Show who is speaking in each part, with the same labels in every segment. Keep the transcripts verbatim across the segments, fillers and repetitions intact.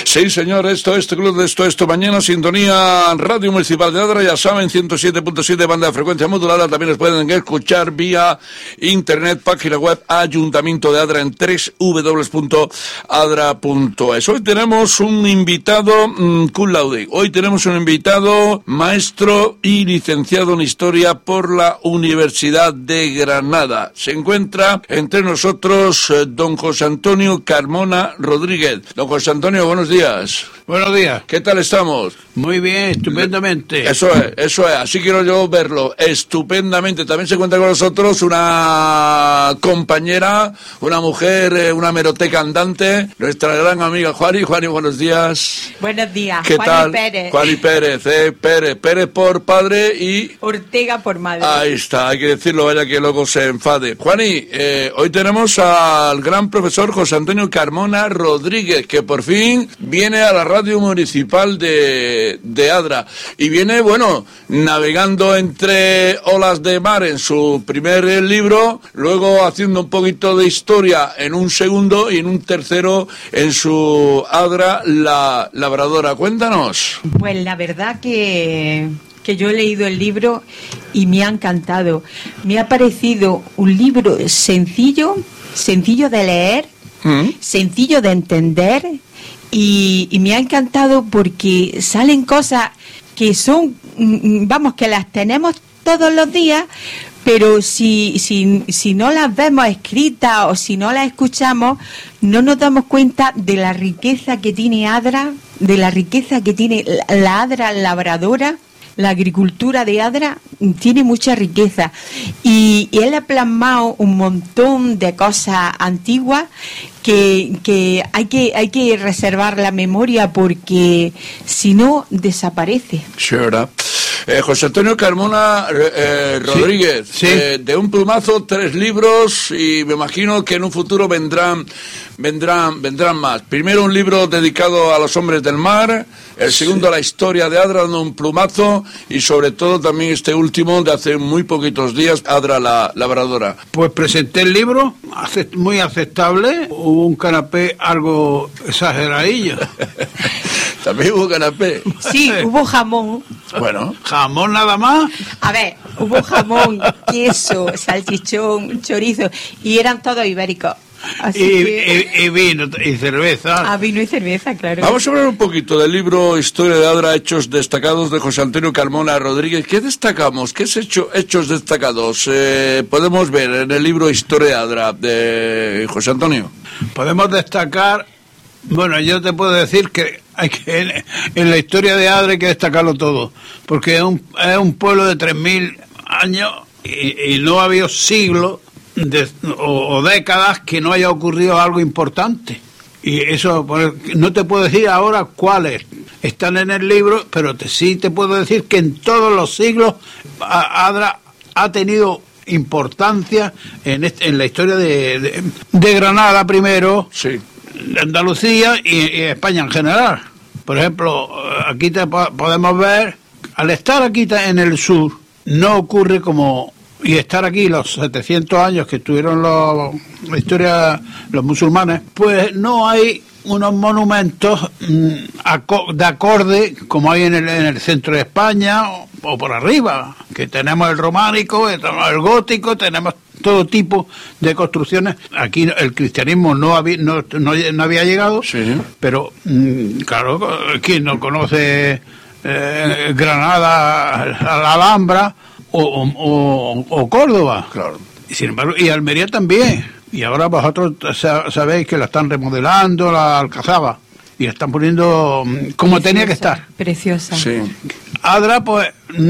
Speaker 1: Sí, señor, esto es tu club, esto es tu mañana, sintonía Radio Municipal de Adra, ya saben, ciento siete punto siete banda de frecuencia modulada, también los pueden escuchar vía internet, página web Ayuntamiento de Adra en doble u doble u doble u punto adra punto es. Hoy tenemos un invitado mmm, cum laude, hoy tenemos un invitado maestro y licenciado en Historia por la Universidad de Granada. Se encuentra entre nosotros eh, don José Antonio Carmona Rodríguez. Don José Antonio, buenos días.
Speaker 2: Buenos días.
Speaker 1: ¿Qué tal estamos?
Speaker 2: Muy bien, estupendamente.
Speaker 1: Eso es, eso es, así quiero yo verlo, estupendamente. También se encuentra con nosotros una compañera, una mujer, una meroteca andante, nuestra gran amiga Juani. Juani, buenos días.
Speaker 3: Buenos días.
Speaker 1: ¿Qué
Speaker 3: Juani
Speaker 1: tal?
Speaker 3: Pérez.
Speaker 1: Juani Pérez, eh, Pérez, Pérez por padre y...
Speaker 3: Ortega por madre.
Speaker 1: Ahí está, hay que decirlo, vaya que luego se enfade. Juani, eh, hoy tenemos al gran profesor José Antonio Carmona Rodríguez, que por fin viene a la radio municipal de, de Adra. Y viene, bueno, navegando entre olas de mar en su primer libro, luego haciendo un poquito de historia en un segundo y en un tercero en su Adra, la labradora. Cuéntanos.
Speaker 3: Pues la verdad que... que yo he leído el libro y me ha encantado. Me ha parecido un libro sencillo, sencillo de leer, ¿Mm? sencillo de entender y, y me ha encantado porque salen cosas que son, vamos, que las tenemos todos los días, pero si, si, si no las vemos escritas o si no las escuchamos, no nos damos cuenta de la riqueza que tiene Adra, de la riqueza que tiene la, la Adra labradora. La agricultura de Adra tiene mucha riqueza y, y él ha plasmado un montón de cosas antiguas que, que hay que hay que reservar la memoria porque si no desaparece.
Speaker 1: Sure. Eh, José Antonio Carmona eh, Rodríguez, sí, sí. Eh, de un plumazo, tres libros y me imagino que en un futuro vendrán vendrán vendrán más. Primero un libro dedicado a los hombres del mar, el segundo sí. a la historia de Adra, dando un plumazo y sobre todo también este último de hace muy poquitos días, Adra la labradora.
Speaker 2: Pues presenté el libro, muy aceptable, hubo un canapé algo exageradillo.
Speaker 1: También hubo canapé.
Speaker 3: Sí, hubo jamón.
Speaker 1: Bueno.
Speaker 2: ¿Jamón nada más?
Speaker 3: A ver, hubo jamón, queso, salchichón, chorizo y eran todos ibéricos. Así
Speaker 2: y,
Speaker 3: que...
Speaker 2: y, y vino y cerveza.
Speaker 3: Ah, vino y cerveza, claro.
Speaker 1: Vamos a hablar un poquito del libro Historia de Adra, hechos destacados de José Antonio Carmona Rodríguez. ¿Qué destacamos? ¿Qué es hecho, hechos destacados? Eh, podemos ver en el libro Historia de Adra de José Antonio.
Speaker 2: Podemos destacar, bueno, yo te puedo decir que hay que en, en la historia de Adra hay que destacarlo todo, porque es un, es un pueblo de tres mil años y, y no ha habido siglos De, o, o décadas que no haya ocurrido algo importante y eso no te puedo decir ahora cuáles están en el libro, pero te, sí te puedo decir que en todos los siglos Adra ha tenido importancia en, este, en la historia de, de, de Granada primero,
Speaker 1: sí.
Speaker 2: de Andalucía y, y España en general. Por ejemplo, aquí te podemos ver, al estar aquí en el sur no ocurre como y estar aquí los setecientos años que estuvieron los, la historia, los musulmanes, pues no hay unos monumentos mmm, aco- de acorde como hay en el, en el centro de España o, o por arriba, que tenemos el románico, tenemos el gótico, tenemos todo tipo de construcciones. Aquí el cristianismo no había, no, no, no había llegado,
Speaker 1: sí. Pero
Speaker 2: mmm, claro, ¿quién no conoce eh, Granada, la Alhambra O, o, o Córdoba?
Speaker 1: Claro.
Speaker 2: Y sin embargo, y Almería también. Y ahora vosotros sabéis que la están remodelando, la Alcazaba, y la están poniendo como preciosa, tenía que estar.
Speaker 3: Preciosa.
Speaker 1: Sí.
Speaker 2: Adra, pues,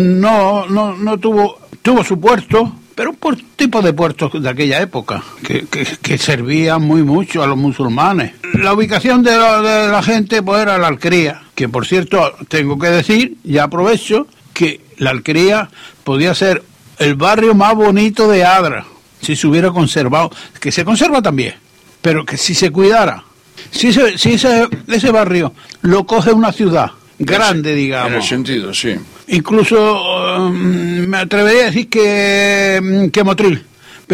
Speaker 2: no, no, no tuvo, tuvo su puerto, pero un tipo de puertos de aquella época, que, que, que servían muy mucho a los musulmanes. La ubicación de la, de la gente, pues, era la Alquería, que por cierto, tengo que decir, ya aprovecho, que la Alquería podía ser el barrio más bonito de Adra si se hubiera conservado, que se conserva también, pero que si se cuidara, si, se, si ese, ese barrio lo coge una ciudad grande, digamos,
Speaker 1: en el sentido, sí,
Speaker 2: incluso um, me atrevería a decir que, que Motril, pero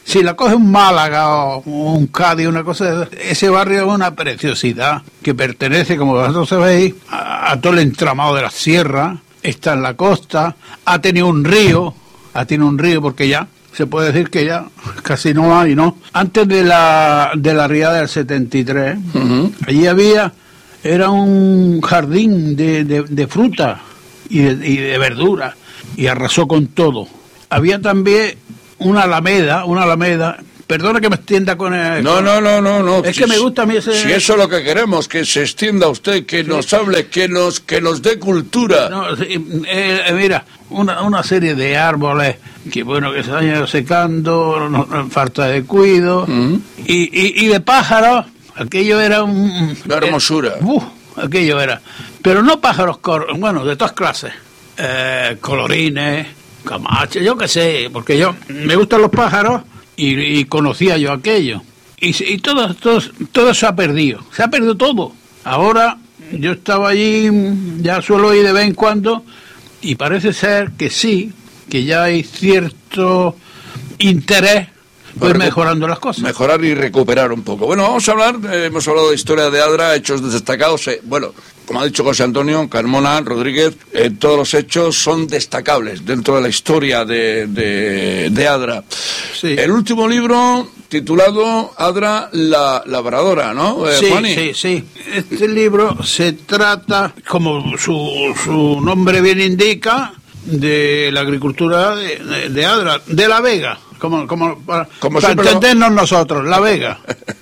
Speaker 2: si la coge un Málaga o un Cádiz, una cosa, ese barrio es una preciosidad que pertenece, como vosotros sabéis, a, a todo el entramado de la sierra, está en la costa, ha tenido un río, ha tenido un río porque ya se puede decir que ya casi no hay, ¿no? Antes de la de la riada del setenta y tres, uh-huh. allí había, era un jardín de, de, de fruta y de, y de verdura, y arrasó con todo. Había también una alameda, una alameda, perdona que me extienda con el...
Speaker 1: No, no, no, no, no.
Speaker 2: Es
Speaker 1: si,
Speaker 2: que me gusta a mí ese...
Speaker 1: Si eso es lo que queremos, que se extienda usted, que sí. nos hable, que nos que nos dé cultura.
Speaker 2: No, sí, eh, eh, mira, una, una serie de árboles que, bueno, que se han ido secando, no, no, falta de cuidado, uh-huh. y, y, y de pájaros, aquello era un...
Speaker 1: La hermosura.
Speaker 2: Eh, uh, aquello era. Pero no pájaros, cor, bueno, de todas clases. Eh, colorines, camaches, yo qué sé, porque yo me gustan los pájaros y, y conocía yo aquello. Y, y todo, todo, todo se ha perdido, se ha perdido todo. Ahora yo estaba allí, ya suelo ir de vez en cuando, y parece ser que sí, que ya hay cierto interés pues mejorando las cosas.
Speaker 1: Mejorar y recuperar un poco. Bueno, vamos a hablar, eh, hemos hablado de historia de Adra, hechos destacados. Eh, bueno, como ha dicho José Antonio, Carmona, Rodríguez, eh, todos los hechos son destacables dentro de la historia de, de, de Adra.
Speaker 2: Sí.
Speaker 1: El último libro, titulado Adra la Labradora, ¿no, eh,
Speaker 2: sí,
Speaker 1: Juani?
Speaker 2: Sí, sí. Este libro se trata, como su, su nombre bien indica, de la agricultura de, de, de Adra, de La Vega. Como, como para,
Speaker 1: como
Speaker 2: para entendernos lo... nosotros, La Vega.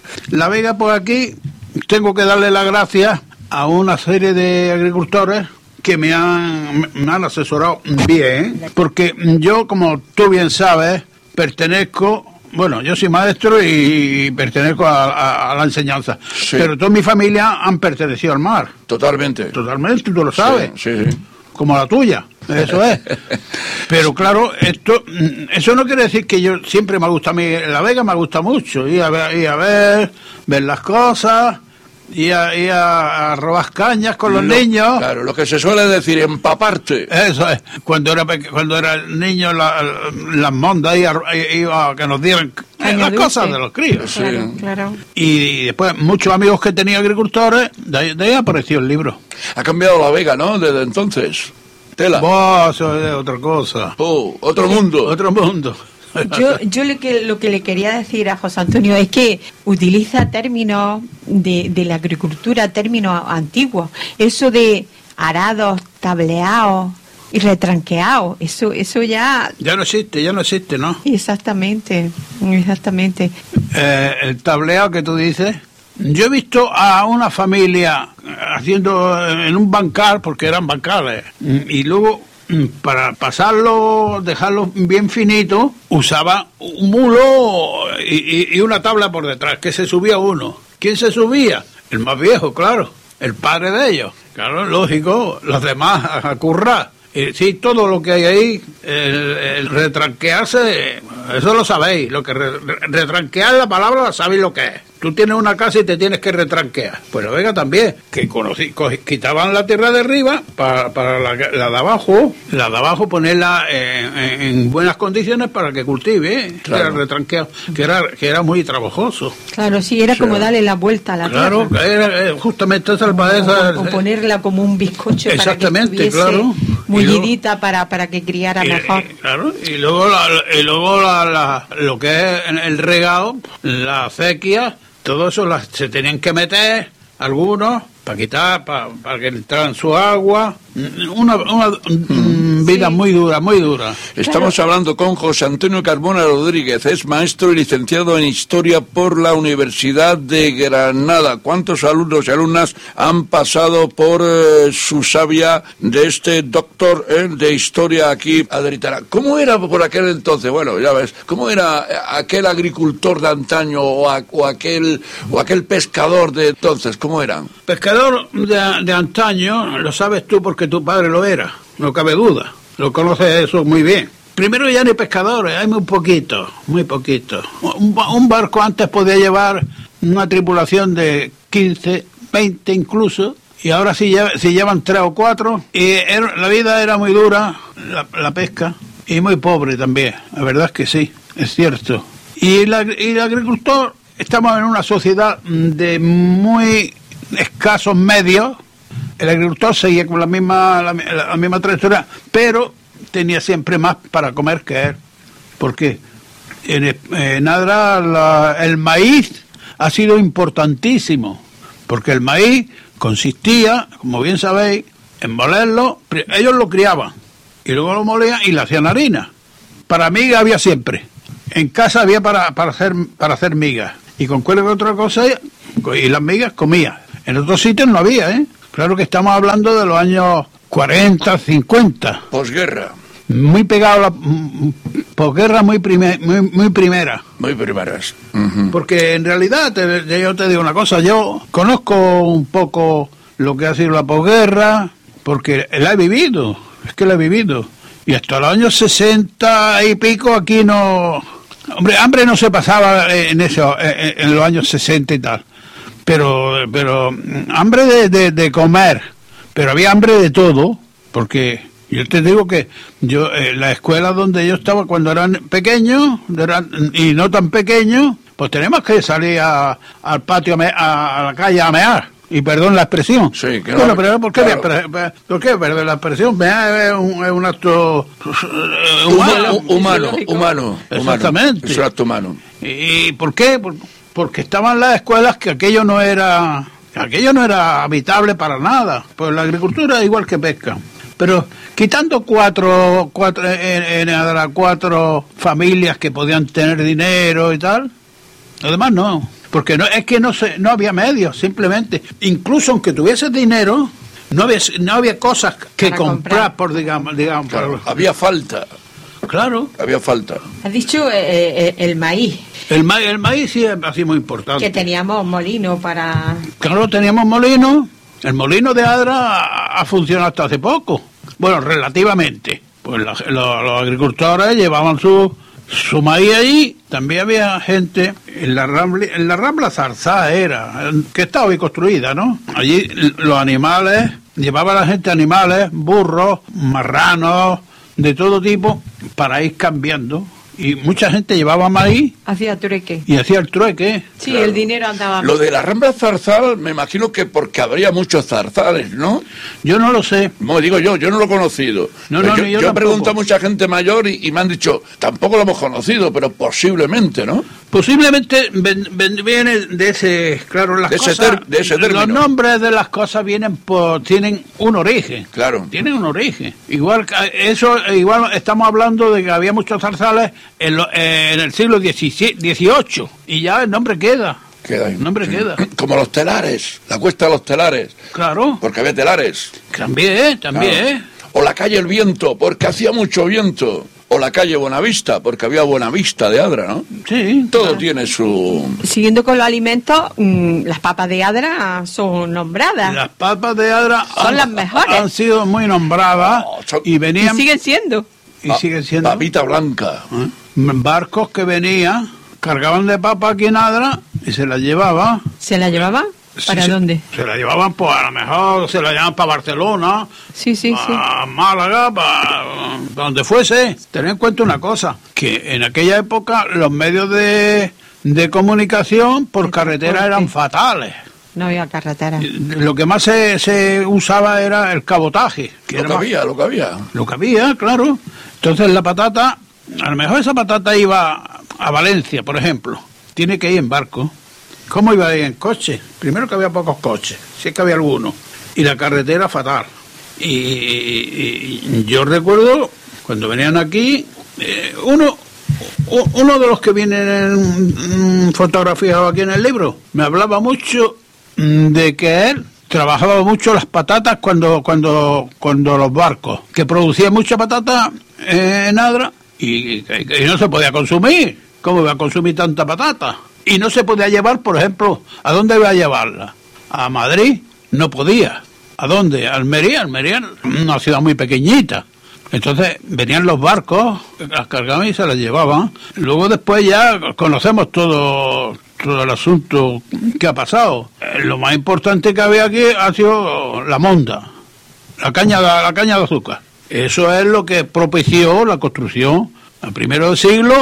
Speaker 2: La Vega, por aquí, tengo que darle las gracias a una serie de agricultores que me han, me han asesorado bien, porque yo, como tú bien sabes, pertenezco, bueno, yo soy maestro y pertenezco a, a, a la enseñanza, sí. Pero toda mi familia han pertenecido al mar.
Speaker 1: Totalmente.
Speaker 2: Totalmente, tú lo sabes.
Speaker 1: Sí, sí, sí.
Speaker 2: Como la tuya, eso es. Pero claro, esto, eso no quiere decir que yo siempre me gusta a mí, La Vega me gusta mucho, ir a ver, ir a ver, ver las cosas, ir a, ir a, a robar cañas con los
Speaker 1: lo,
Speaker 2: niños.
Speaker 1: Claro, lo que se suele decir, empaparte.
Speaker 2: Eso es. Cuando era cuando era el niño, la, las mondas iba a que nos dieran las cosas de los críos.
Speaker 3: Claro,
Speaker 1: sí.
Speaker 3: claro.
Speaker 2: Y, y después muchos amigos que tenía agricultores, de ahí, de ahí apareció el libro.
Speaker 1: Ha cambiado La Vega, ¿no? Desde entonces. Tela.
Speaker 2: Oh, eso es otra cosa.
Speaker 1: Oh, otro mundo.
Speaker 2: Otro mundo.
Speaker 3: Yo, yo lo, que, lo que le quería decir a José Antonio es que utiliza términos de, de la agricultura, términos antiguos. Eso de arados, tableados y retranqueados, eso, eso ya...
Speaker 2: Ya no existe, ya no existe, ¿no?
Speaker 3: Exactamente, exactamente.
Speaker 2: Eh, el tableado que tú dices... Yo he visto a una familia haciendo en un bancal, porque eran bancales, y luego para pasarlo, dejarlo bien finito, usaba un mulo y, y una tabla por detrás, que se subía uno. ¿Quién se subía? El más viejo, claro, el padre de ellos. Claro, lógico, los demás a currar. Y sí, todo lo que hay ahí, el, el retranquearse, eso lo sabéis. Lo que re, retranquear la palabra, sabéis lo que es. Tú tienes una casa y te tienes que retranquear. Pues La Vega también, que conocí, co, quitaban la tierra de arriba para, para la, la de abajo, la de abajo ponerla en, en, en buenas condiciones para que cultive, claro. Era retranqueado, que era, que era muy trabajoso.
Speaker 3: Claro, sí, era o sea, como darle la vuelta a la
Speaker 2: claro,
Speaker 3: tierra.
Speaker 2: Claro, era justamente esa esa.
Speaker 3: O, o ponerla como un bizcocho
Speaker 2: exactamente,
Speaker 3: para que
Speaker 2: claro.
Speaker 3: mullidita para, para que criara
Speaker 2: y,
Speaker 3: mejor.
Speaker 2: Y, claro, y luego, la, y luego la, la, lo que es el regado, la acequia, todo eso las, se tenían que meter, algunos, para quitar, para, para que entraran su agua. Una, una mm. vida sí. muy dura, muy dura.
Speaker 1: Estamos claro. hablando con José Antonio Carmona Rodríguez, es maestro y licenciado en Historia por la Universidad de Granada. ¿Cuántos alumnos y alumnas han pasado por eh, su savia de este doctor eh, de Historia aquí a Adritana? ¿Cómo era por aquel entonces? Bueno, ya ves, ¿cómo era aquel agricultor de antaño o, a, o, aquel, o aquel pescador de entonces? ¿Cómo eran?
Speaker 2: Pescador de, de antaño, lo sabes tú porque tu padre lo era, no cabe duda, lo conoces eso muy bien. Primero ya ni pescadores, hay muy poquito, muy poquito. Un, un barco antes podía llevar una tripulación de quince, veinte incluso, y ahora sí, sí llevan tres o cuatro, y era, la vida era muy dura, la, la pesca, y muy pobre también, la verdad es que sí, es cierto. Y, la, y el agricultor, estamos en una sociedad de muy escasos medios. El agricultor seguía con la misma, la, la misma trayectoria, pero tenía siempre más para comer que él. ¿Por qué? En, en Adra la, el maíz ha sido importantísimo, porque el maíz consistía, como bien sabéis, en molerlo. Ellos lo criaban y luego lo molían y le hacían harina. Para migas había siempre. En casa había para, para hacer para hacer migas. Y con cualquier otra cosa, y las migas comía. En otros sitios no había, ¿eh? Claro que estamos hablando de los años cuarenta, cincuenta.
Speaker 1: Posguerra.
Speaker 2: Muy pegado a la posguerra, muy, primer, muy, muy primera.
Speaker 1: Muy primeras. Uh-huh.
Speaker 2: Porque en realidad, te, yo te digo una cosa, yo conozco un poco lo que ha sido la posguerra, porque la he vivido, es que la he vivido. Y hasta los años sesenta y pico aquí no... Hombre, hambre no se pasaba en eso, en, en los años sesenta y tal. Pero, pero hambre de, de, de comer, pero había hambre de todo, porque... Yo te digo que yo eh, la escuela donde yo estaba cuando eran pequeños eran, y no tan pequeños, pues tenemos que salir a, al patio, a, me, a, a la calle a mear. Y perdón la expresión.
Speaker 1: Sí, que
Speaker 2: bueno,
Speaker 1: no,
Speaker 2: pero ¿por qué,
Speaker 1: claro.
Speaker 2: ¿por, ¿por qué perdón la expresión? Mear es un, es un acto
Speaker 1: uh, humano. Humano, humano.
Speaker 2: Exactamente.
Speaker 1: Es un acto humano.
Speaker 2: ¿Y por qué? Por, porque estaban las escuelas que aquello no era aquello no era habitable para nada. Pues la agricultura es igual que pesca. Pero quitando cuatro, cuatro, en, en cuatro familias que podían tener dinero y tal, además no, porque no es que no se, no había medios, simplemente. Incluso aunque tuviese dinero, no había, no había cosas que comprar, comprar, por digamos, digamos.
Speaker 1: Claro,
Speaker 2: por,
Speaker 1: había falta.
Speaker 2: Claro.
Speaker 1: Había falta.
Speaker 3: Has dicho eh, el maíz.
Speaker 2: El maíz, el maíz sí es así muy importante.
Speaker 3: Que teníamos molino para...
Speaker 2: Claro, teníamos molino. El molino de Adra ha funcionado hasta hace poco. Bueno, relativamente. Pues la, lo, los agricultores llevaban su, su maíz allí. También había gente en la Rambla, en la Rambla Zarzá era, que estaba bien construida, ¿no? Allí los animales, llevaba la gente animales, burros, marranos, de todo tipo, para ir cambiando. Y mucha gente llevaba maíz.
Speaker 3: Hacía trueque.
Speaker 2: Y hacía el trueque.
Speaker 3: Sí,
Speaker 1: claro.
Speaker 3: El dinero andaba...
Speaker 1: Lo de la Rambla Zarzal, me imagino que porque habría muchos zarzales, ¿no?
Speaker 2: Yo no lo sé.
Speaker 1: No, digo yo, yo no lo he conocido.
Speaker 2: No, no,
Speaker 1: yo
Speaker 2: yo,
Speaker 1: yo he preguntado a mucha gente mayor y, y me han dicho, tampoco lo hemos conocido, pero posiblemente, ¿no?
Speaker 2: Posiblemente ven, ven, viene de ese, claro, las
Speaker 1: de ese
Speaker 2: cosas,
Speaker 1: ter, de ese término.
Speaker 2: Los nombres de las cosas vienen por, tienen un origen.
Speaker 1: Claro.
Speaker 2: Tienen un origen. Igual, eso, igual estamos hablando de que había muchos zarzales en, lo, eh, en el siglo dieciocho y ya el nombre queda.
Speaker 1: Queda
Speaker 2: el nombre
Speaker 1: sí.
Speaker 2: queda.
Speaker 1: Como los telares, la cuesta de los telares.
Speaker 2: Claro.
Speaker 1: Porque había telares.
Speaker 2: También, también.
Speaker 1: Claro. O la calle El Viento, porque hacía mucho viento. O la calle Buenavista, porque había Buenavista de Adra, ¿no?
Speaker 2: Sí.
Speaker 1: Todo
Speaker 2: claro.
Speaker 1: tiene su...
Speaker 3: Siguiendo con los alimentos, mmm, las papas de Adra son nombradas.
Speaker 2: Las papas de Adra
Speaker 3: son
Speaker 2: han,
Speaker 3: las mejores.
Speaker 2: Han sido muy nombradas oh, son... y venían...
Speaker 3: Y siguen siendo.
Speaker 2: Y siguen siendo...
Speaker 1: Papita blanca.
Speaker 2: ¿Eh? Barcos que venían, cargaban de papa aquí en Adra y se las llevaban.
Speaker 3: ¿Se las llevaban? ¿Para
Speaker 2: sí,
Speaker 3: dónde?
Speaker 2: Se, se la llevaban, pues a lo mejor se la llevaban para Barcelona,
Speaker 3: sí, sí,
Speaker 2: a
Speaker 3: sí.
Speaker 2: Málaga, para, para donde fuese. Tened en cuenta una cosa, que en aquella época los medios de, de comunicación por de carretera eran fatales.
Speaker 3: No había carretera.
Speaker 2: Lo que más se, se usaba era el cabotaje. Que
Speaker 1: lo
Speaker 2: era
Speaker 1: que
Speaker 2: más,
Speaker 1: había, lo que había.
Speaker 2: Lo que había, claro. Entonces la patata, a lo mejor esa patata iba a Valencia, por ejemplo. Tiene que ir en barco. ¿Cómo iba a ir en coche? Primero que había pocos coches, si es que había algunos. Y la carretera fatal. Y, y, y yo recuerdo, cuando venían aquí, eh, uno uno de los que vienen fotografiados aquí en el libro, me hablaba mucho de que él trabajaba mucho las patatas cuando cuando cuando los barcos, que producían mucha patata en Adra y, y, y no se podía consumir. ¿Cómo iba a consumir tanta patata? Y no se podía llevar, por ejemplo, ¿a dónde iba a llevarla? ¿A Madrid? No podía. ¿A dónde? ¿A Almería? Almería, una ciudad muy pequeñita. Entonces venían los barcos, las cargaban y se las llevaban. Luego después ya conocemos todo, todo el asunto que ha pasado. Lo más importante que había aquí ha sido la monda, la caña, la caña de azúcar. Eso es lo que propició la construcción, a primeros del siglo,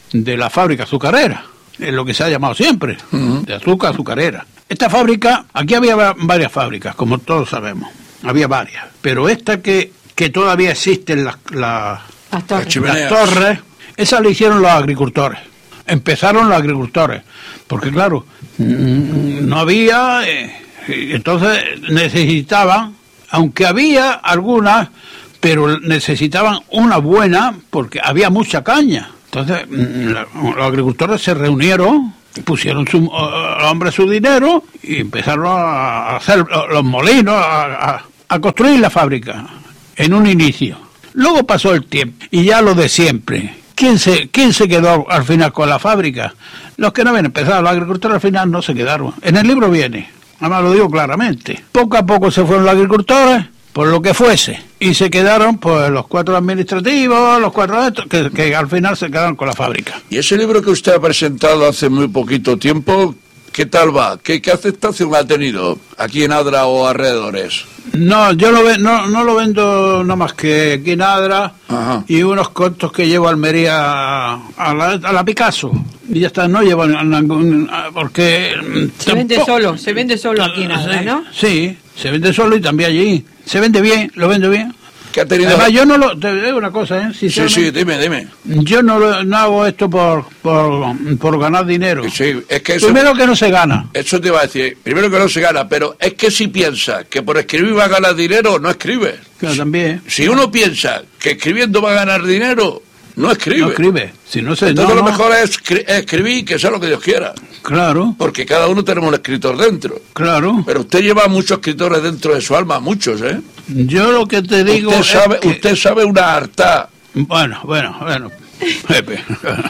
Speaker 2: de la fábrica azucarera, es lo que se ha llamado siempre,
Speaker 1: Uh-huh.
Speaker 2: de azúcar azucarera. Esta fábrica, aquí había va- varias fábricas, como todos sabemos, había varias, pero esta que, que todavía existen las, las,
Speaker 3: Las torres.
Speaker 1: Las chimeneas.
Speaker 2: las torres, esa la hicieron los agricultores. Empezaron los agricultores, porque claro, mm, no había, eh, entonces necesitaban, aunque había algunas, pero necesitaban una buena, porque había mucha caña. Entonces mm, la- los agricultores se reunieron, pusieron su, eh, hombre su dinero y empezaron a hacer los molinos, a, a- a construir la fábrica en un inicio. Luego pasó el tiempo y ya lo de siempre. ¿Quién se, quién se quedó al final con la fábrica? Los que no habían empezado, los agricultores al final no se quedaron. En el libro viene, además lo digo claramente. Poco a poco se fueron los agricultores, por lo que fuese, y se quedaron pues los cuatro administrativos, los cuatro estos, que, que al final se quedaron con la fábrica.
Speaker 1: Y ese libro que usted ha presentado hace muy poquito tiempo, ¿qué tal va? ¿Qué, qué aceptación ha tenido aquí en Adra o alrededores?
Speaker 2: No, yo lo ve, no, no lo vendo nada más que aquí en Adra.
Speaker 1: Ajá.
Speaker 2: Y unos cortos que llevo a Almería a, a la, a la Picasso. Y ya está, no llevo ningún... porque...
Speaker 3: Se vende solo, se vende solo aquí en Adra,
Speaker 2: Sí,
Speaker 3: ¿no?
Speaker 2: Sí, se vende solo y también allí. Se vende bien, lo vende bien.
Speaker 1: ¿Qué ha tenido?
Speaker 2: Además, yo no lo... Te digo una cosa, ¿eh?
Speaker 1: Sí,
Speaker 2: Sinceramente,
Speaker 1: sí, dime, dime.
Speaker 2: yo no, lo- no hago esto por, por, por ganar dinero.
Speaker 1: Sí, es que eso,
Speaker 2: Primero que no se gana.
Speaker 1: eso te iba a decir. Primero que no se gana, pero es que si piensas que por escribir va a ganar dinero, no escribes.
Speaker 2: Claro, también.
Speaker 1: Si uno piensa que escribiendo va a ganar dinero, no escribe.
Speaker 2: No escribe. Si no se...
Speaker 1: Entonces
Speaker 2: no,
Speaker 1: lo
Speaker 2: no.
Speaker 1: mejor es escri- escribir que sea lo que Dios quiera.
Speaker 2: Claro,
Speaker 1: Porque cada uno tenemos un escritor dentro.
Speaker 2: claro.
Speaker 1: Pero usted lleva muchos escritores dentro de su alma, muchos, ¿eh?
Speaker 2: Yo lo que te digo
Speaker 1: Usted
Speaker 2: es
Speaker 1: sabe,
Speaker 2: que-
Speaker 1: usted sabe una harta.
Speaker 2: Bueno, bueno, bueno. Pepe.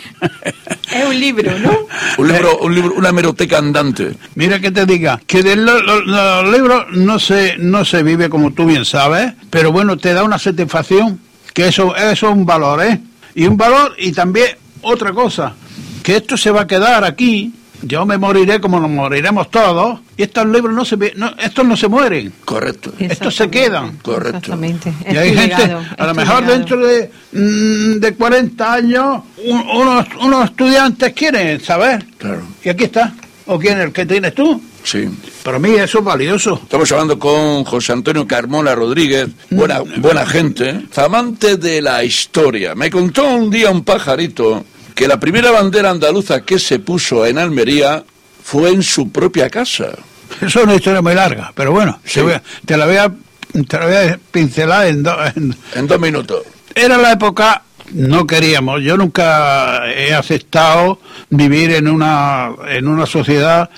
Speaker 3: Es un libro, ¿no?
Speaker 1: Un libro, un libro, una hemeroteca andante.
Speaker 2: Mira que te diga, que de lo- lo- los libros no se, no se vive como tú bien sabes, pero bueno, te da una satisfacción, que eso, eso es un valor, ¿eh? Y un valor, y también otra cosa, que esto se va a quedar aquí, yo me moriré como nos moriremos todos, y estos libros no se ve- no, estos no se mueren.
Speaker 1: Correcto.
Speaker 2: Estos se quedan.
Speaker 1: Correcto.
Speaker 3: Exactamente.
Speaker 2: Y
Speaker 3: Es
Speaker 2: hay
Speaker 3: tu
Speaker 2: gente,
Speaker 3: legado,
Speaker 2: a lo
Speaker 3: es tu
Speaker 2: mejor
Speaker 3: legado.
Speaker 2: dentro de, mm, de cuarenta años, un- unos, unos estudiantes quieren saber.
Speaker 1: Claro.
Speaker 2: Y aquí está. ¿O quién es el que tienes tú?
Speaker 1: Sí.
Speaker 2: Para mí eso es valioso.
Speaker 1: Estamos hablando con José Antonio Carmona Rodríguez, buena, buena gente, amante de la historia. Me contó un día un pajarito que la primera bandera andaluza que se puso en Almería fue en su propia casa.
Speaker 2: Eso es una historia muy larga, pero bueno,
Speaker 1: Sí.
Speaker 2: te, voy a, te la voy a, te la voy a pincelar en, do- en-
Speaker 1: En dos minutos.
Speaker 2: Era la época, no queríamos, yo nunca he aceptado vivir en una, en una sociedad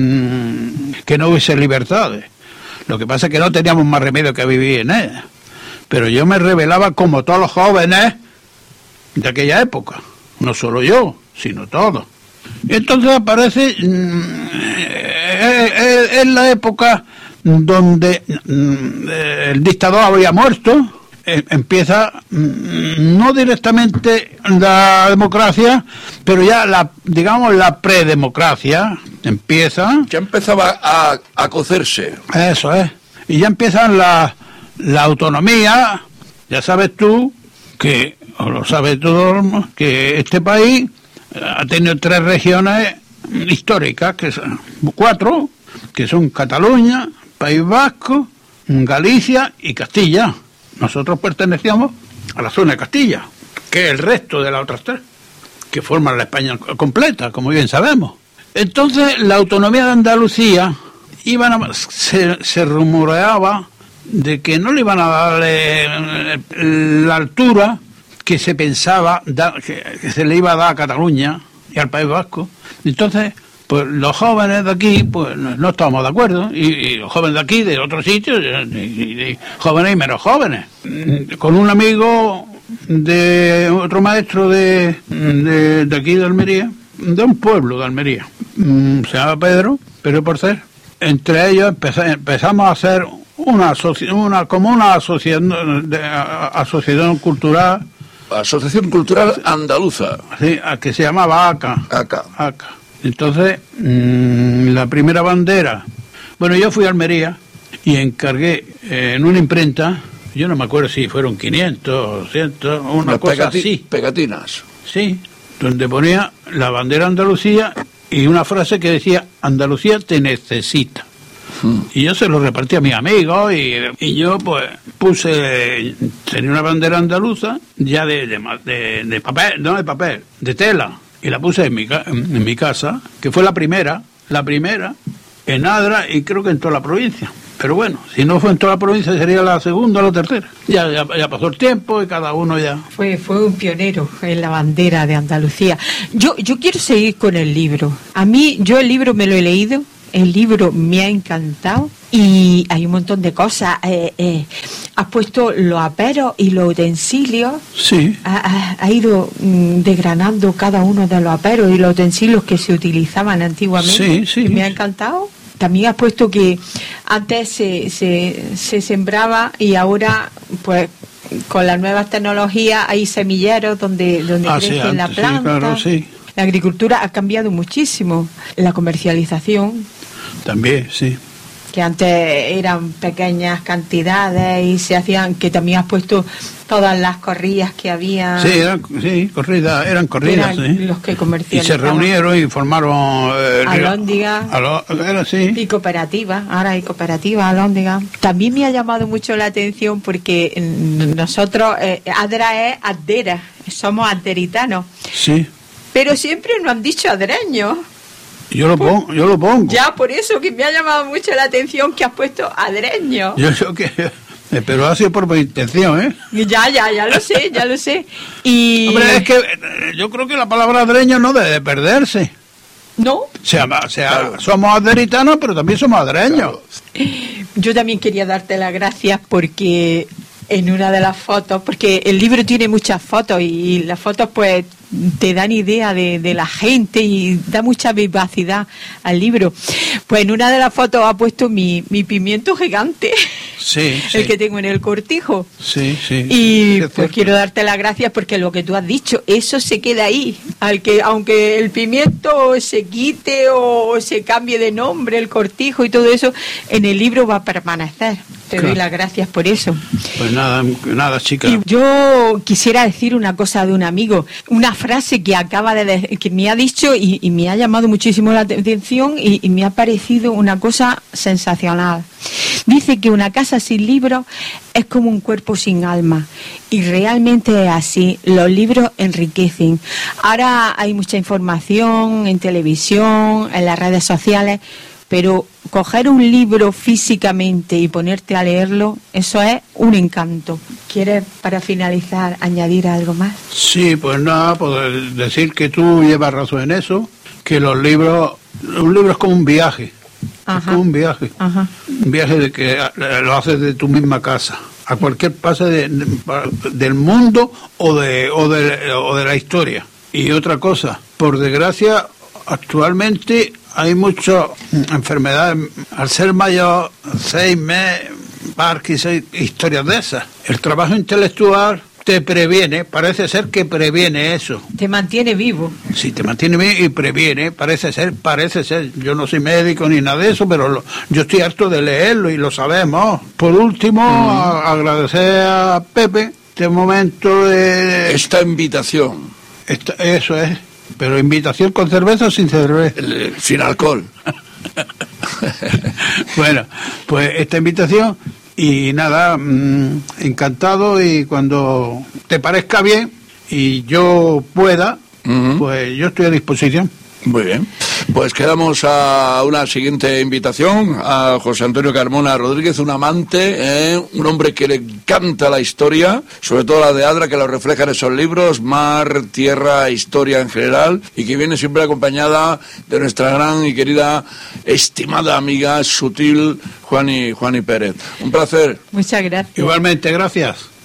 Speaker 2: mm, que no hubiese libertades. Lo que pasa es que no teníamos más remedio que vivir en ella. Pero yo me rebelaba como todos los jóvenes de aquella época. No solo yo, sino todos. Y entonces aparece, mm, eh, eh, es la época donde mm, eh, el dictador había muerto, eh, empieza mm, no directamente la democracia, pero ya la, digamos, la predemocracia empieza.
Speaker 1: Ya empezaba a, a cocerse.
Speaker 2: Eso es. Y ya empiezan la, la autonomía. Ya sabes tú que, o lo sabes todo, que este país ha tenido tres regiones históricas, que son cuatro, que son Cataluña, País Vasco, Galicia y Castilla. Nosotros pertenecíamos a la zona de Castilla, que es el resto de las otras tres, que forman la España completa, como bien sabemos. Entonces, la autonomía de Andalucía iban a, se, se rumoreaba de que no le iban a dar eh, la altura que se pensaba da, que, que se le iba a dar a Cataluña y al País Vasco. Entonces, pues los jóvenes de aquí pues no estábamos de acuerdo, y, y los jóvenes de aquí, de otros sitios, y, y, y jóvenes y menos jóvenes. Con un amigo de otro maestro de, de, de aquí de Almería, de un pueblo de Almería, se llama Pedro, Pedro Porcer. Entre ellos empeza, empezamos a hacer una, una como una asociación, de, asociación cultural.
Speaker 1: Asociación Cultural Andaluza.
Speaker 2: Sí, que se llamaba ACA.
Speaker 1: Acá.
Speaker 2: ACA. Entonces, mmm, la primera bandera. Bueno, yo fui a Almería y encargué eh, en una imprenta, yo no me acuerdo si fueron quinientos, ciento, una
Speaker 1: Las
Speaker 2: cosa
Speaker 1: pegati-
Speaker 2: así.
Speaker 1: Pegatinas.
Speaker 2: Sí, donde ponía la bandera de Andalucía y una frase que decía: Andalucía te necesita. Hmm. Y yo se lo repartí a mis amigos y, y yo pues puse, tenía una bandera andaluza ya de, de, de, de papel, no de papel, de tela, y la puse en mi, en mi casa, que fue la primera, la primera en Adra y creo que en toda la provincia. Pero bueno, si no fue en toda la provincia sería la segunda o la tercera. Ya, ya, ya pasó el tiempo y cada uno ya...
Speaker 3: Fue fue un pionero en la bandera de Andalucía. Yo yo quiero seguir con el libro. A mí, yo el libro me lo he leído, el libro me ha encantado y hay un montón de cosas. Eh, eh, has puesto los aperos y los utensilios.
Speaker 2: Sí.
Speaker 3: Ha, ha, ha ido mm, desgranando cada uno de los aperos y los utensilios que se utilizaban antiguamente.
Speaker 2: Sí, sí.
Speaker 3: Y me ha encantado. También has puesto que antes se, se, se sembraba y ahora, pues, con las nuevas tecnologías hay semilleros donde, donde
Speaker 2: ah,
Speaker 3: crece
Speaker 2: sí, antes,
Speaker 3: la planta.
Speaker 2: Sí, claro, sí.
Speaker 3: La agricultura ha cambiado muchísimo. La comercialización.
Speaker 2: También, sí.
Speaker 3: Que antes eran pequeñas cantidades y se hacían, que también has puesto todas las corridas que había.
Speaker 2: Sí, eran, sí, corridas, eran corridas,
Speaker 3: eran
Speaker 2: sí.
Speaker 3: Los que comercializaban.
Speaker 2: Y se reunieron y formaron... Eh,
Speaker 3: alhóndigas.
Speaker 2: Alo, era así.
Speaker 3: Y cooperativas, ahora hay cooperativas, alhóndigas. También me ha llamado mucho la atención porque nosotros, eh, Adra es adera, somos aderitanos.
Speaker 2: Sí.
Speaker 3: Pero siempre nos han dicho adreños.
Speaker 2: Yo lo pongo, yo lo pongo.
Speaker 3: Ya, por eso que me ha llamado mucho la atención que has puesto adreño.
Speaker 2: Yo creo que... Pero ha sido por mi intención, ¿eh?
Speaker 3: Ya, ya, ya lo sé, ya lo sé. Y...
Speaker 2: Hombre, es que yo creo que la palabra adreño no debe perderse.
Speaker 3: ¿No?
Speaker 2: O sea, o sea claro. Somos aderitanos, pero también somos adreños.
Speaker 3: Claro. Yo también quería darte las gracias porque en una de las fotos, porque el libro tiene muchas fotos y las fotos pues te dan idea de, de la gente y da mucha vivacidad al libro. Pues en una de las fotos ha puesto mi, mi pimiento gigante,
Speaker 2: sí, sí.
Speaker 3: el que tengo en el cortijo.
Speaker 2: Sí, sí.
Speaker 3: Y
Speaker 2: sí,
Speaker 3: pues quiero darte las gracias porque lo que tú has dicho, eso se queda ahí. Al que, aunque el pimiento se quite o se cambie de nombre, el cortijo y todo eso, en el libro va a permanecer. Te claro. doy las gracias por eso.
Speaker 2: Pues nada, nada, chica.
Speaker 3: Y yo quisiera decir una cosa de un amigo, una frase que acaba de decir, que me ha dicho y, y me ha llamado muchísimo la atención y, y me ha parecido una cosa sensacional. Dice que una casa sin libros es como un cuerpo sin alma y realmente es así. Los libros enriquecen. Ahora hay mucha información en televisión, en las redes sociales, pero coger un libro físicamente y ponerte a leerlo, eso es un encanto. ¿Quieres, para finalizar, añadir algo más?
Speaker 2: Sí, pues nada, pues decir que tú llevas razón en eso, que los libros, un libro es como un viaje, Ajá. es como un viaje, Ajá. un viaje de que lo haces de tu misma casa, a cualquier pase de, de, del mundo o de, o de o de la historia. Y otra cosa, por desgracia, actualmente hay muchas enfermedades. Al ser mayor, Alzheimer, Parkinson, historias de esas. El trabajo intelectual te previene, parece ser que previene eso.
Speaker 3: Te mantiene vivo.
Speaker 2: Sí, te mantiene vivo y previene, parece ser, parece ser. Yo no soy médico ni nada de eso, pero lo, yo estoy harto de leerlo y lo sabemos. Por último, mm. a, agradecer a Pepe este momento de...
Speaker 1: Esta invitación.
Speaker 2: Esta, eso es. Pero invitación con cerveza o sin cerveza.
Speaker 1: El, sin alcohol.
Speaker 2: Bueno, pues esta invitación y nada, mmm, encantado y cuando te parezca bien y yo pueda, uh-huh. pues yo estoy a disposición.
Speaker 1: Muy bien. Pues quedamos a una siguiente invitación a José Antonio Carmona Rodríguez, un amante, ¿eh? un hombre que le encanta la historia, sobre todo la de Adra, que lo refleja en esos libros, mar, tierra, historia en general, y que viene siempre acompañada de nuestra gran y querida, estimada amiga, sutil, Juani, Juani Pérez. Un placer.
Speaker 3: Muchas gracias.
Speaker 2: Igualmente, gracias.